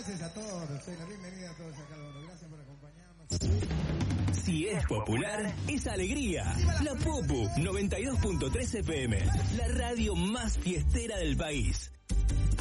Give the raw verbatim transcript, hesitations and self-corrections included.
Gracias a todos, la bienvenida a todos a cada uno. Gracias por acompañarnos. Si es popular, es alegría. La Popu noventa y dos punto tres F M, la radio más fiestera del país.